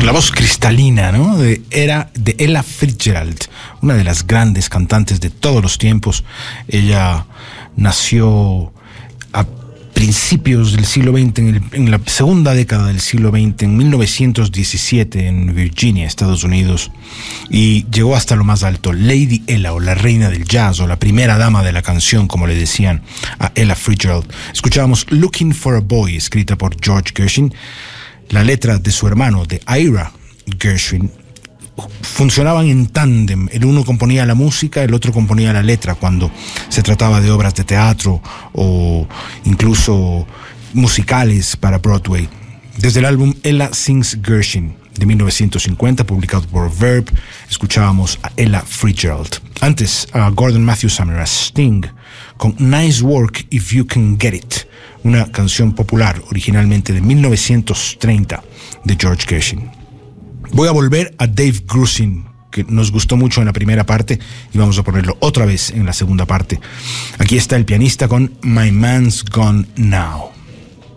la voz cristalina, ¿no? Era de Ella Fitzgerald, una de las grandes cantantes de todos los tiempos. Ella nació a principios del siglo XX, en la segunda década del siglo XX, en 1917, en Virginia, Estados Unidos, y llegó hasta lo más alto. Lady Ella, o la reina del jazz, o la primera dama de la canción, como le decían a Ella Fitzgerald. Escuchábamos Looking for a Boy, escrita por George Gershwin. La letra de su hermano, de Ira Gershwin, funcionaban en tándem. El uno componía la música, el otro componía la letra cuando se trataba de obras de teatro o incluso musicales para Broadway. Desde el álbum Ella Sings Gershwin de 1950, publicado por Verve, escuchábamos a Ella Fitzgerald. Antes a Gordon Matthew Sumner, a Sting, con Nice Work If You Can Get It, una canción popular originalmente de 1930 de George Gershwin. Voy a volver a Dave Grusin, que nos gustó mucho en la primera parte, y vamos a ponerlo otra vez en la segunda parte. Aquí está el pianista con My Man's Gone Now.